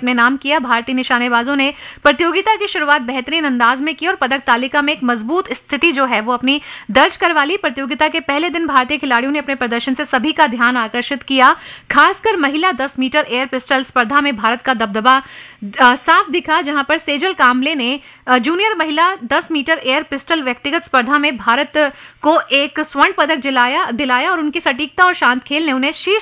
अपने नाम किया। भारतीय निशानेबाजों ने प्रतियोगिता की शुरुआत बेहतरीन अंदाज में की और पदक तालिका में एक मजबूत स्थिति जो है वो अपनी दर्ज करवा ली। प्रतियोगिता के पहले दिन भारतीय खिलाड़ियों ने अपने प्रदर्शन से सभी का ध्यान आकर्षित किया। खासकर महिला 10 मीटर एयर पिस्टल स्पर्धा में भारत का दबदबा साफ दिखा, जहां पर सेजल कामले ने जूनियर महिला 10 मीटर एयर पिस्टल व्यक्तिगत स्पर्धा में भारत को एक स्वर्ण पदक दिलाया और उनकी सटीकता और शांत खेल ने उन्हें शीर्ष